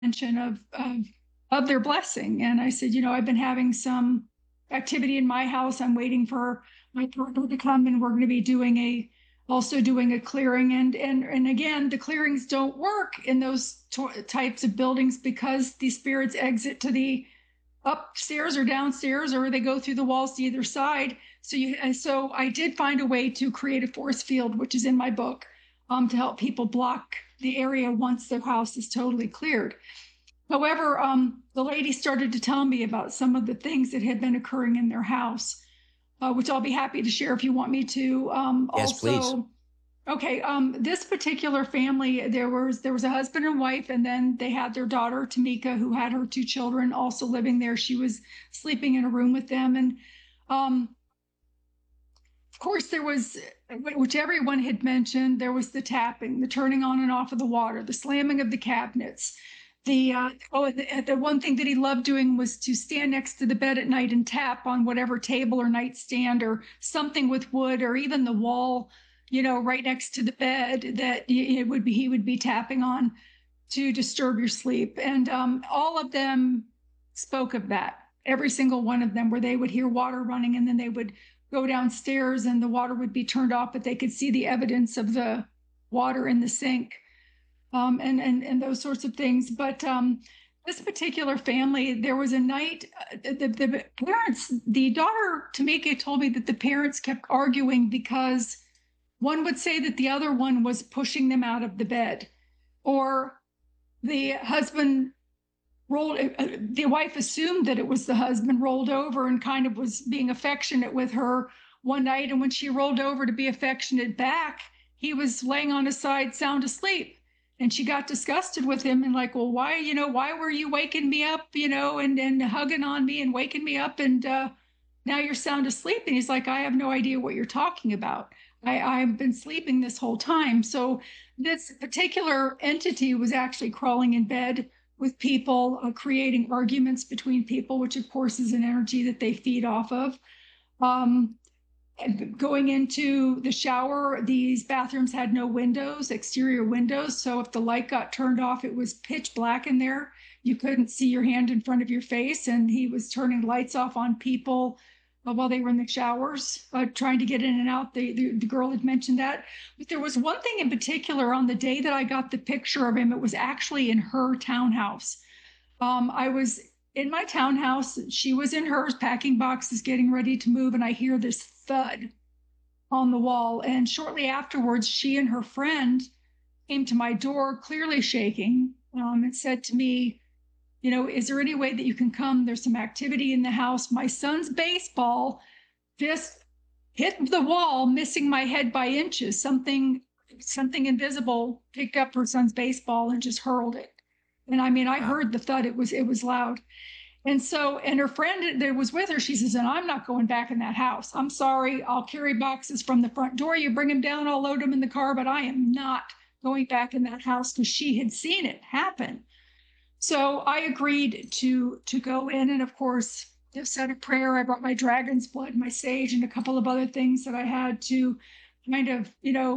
mention of their blessing. And I said, I've been having some activity in my house. I'm waiting for my partner to come, and we're going to be also doing a clearing. And again, the clearings don't work in those types of buildings because the spirits exit to the upstairs or downstairs, or they go through the walls to either side. So I did find a way to create a force field, which is in my book, to help people block the area once their house is totally cleared. However, the lady started to tell me about some of the things that had been occurring in their house, which I'll be happy to share if you want me to. Yes, please. Okay, this particular family, there was a husband and wife, and then they had their daughter Tamika, who had her two children also living there. She was sleeping in a room with them, and of course there was, which everyone had mentioned, there was the tapping, the turning on and off of the water, the slamming of the cabinets. The one thing that he loved doing was to stand next to the bed at night and tap on whatever table or nightstand or something with wood, or even the wall, right next to the bed that he would be tapping on to disturb your sleep. And all of them spoke of that. Every single one of them, where they would hear water running and then they would go downstairs and the water would be turned off, but they could see the evidence of the water in the sink. And those sorts of things. But this particular family, there was a night, the parents, the daughter Tamika told me that the parents kept arguing because one would say that the other one was pushing them out of the bed, or the husband the wife assumed that it was the husband, rolled over and kind of was being affectionate with her one night. And when she rolled over to be affectionate back, he was laying on his side, sound asleep. And she got disgusted with him and like, well, why were you waking me up, and hugging on me and waking me up, and now you're sound asleep. And he's like, I have no idea what you're talking about. I've been sleeping this whole time. So this particular entity was actually crawling in bed with people, creating arguments between people, which of course is an energy that they feed off of. Going into the shower, these bathrooms had no windows, exterior windows. So if the light got turned off, it was pitch black in there. You couldn't see your hand in front of your face. And he was turning lights off on people while they were in the showers, trying to get in and out. The girl had mentioned that. But there was one thing in particular on the day that I got the picture of him. It was actually in her townhouse. I was in my townhouse. She was in hers, packing boxes, getting ready to move. And I hear this thud on the wall. And shortly afterwards, she and her friend came to my door, clearly shaking, and said to me, is there any way that you can come? There's some activity in the house. My son's baseball just hit the wall, missing my head by inches. Something invisible picked up her son's baseball and just hurled it. And I mean, I Wow. heard the thud. It was loud. And her friend that was with her, she says, and I'm not going back in that house. I'm sorry. I'll carry boxes from the front door. You bring them down, I'll load them in the car, but I am not going back in that house, because she had seen it happen. So I agreed to go in, and of course, I said a prayer. I brought my dragon's blood, my sage, and a couple of other things that I had to kind of,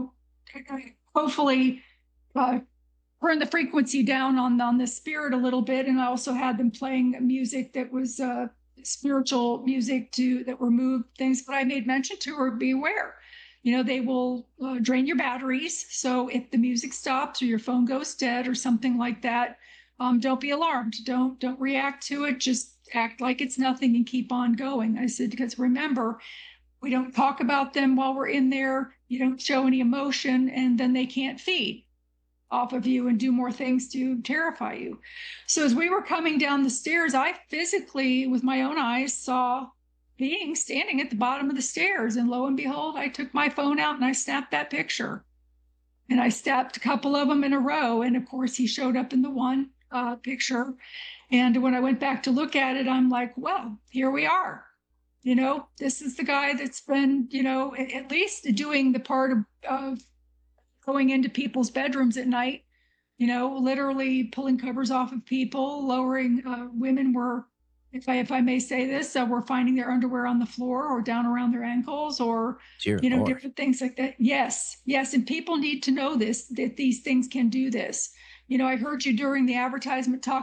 hopefully turn the frequency down on the spirit a little bit. And I also had them playing music that was spiritual music that removed things. But I made mention to her, be aware. They will drain your batteries. So if the music stops or your phone goes dead or something like that, don't be alarmed. Don't react to it. Just act like it's nothing and keep on going. I said, because remember, we don't talk about them while we're in there. You don't show any emotion, and then they can't feed off of you and do more things to terrify you. So as we were coming down the stairs, I physically, with my own eyes, saw being standing at the bottom of the stairs. And lo and behold, I took my phone out and I snapped that picture. And I snapped a couple of them in a row. And of course, he showed up in the one picture. And when I went back to look at it, I'm like, well, here we are. This is the guy that's been, at least doing the part of going into people's bedrooms at night, literally pulling covers off of people, lowering women were, if I may say this, were finding their underwear on the floor or down around their ankles, or, Dear Lord. different things like that. Yes. And people need to know this, that these things can do this. I heard you during the advertisement talk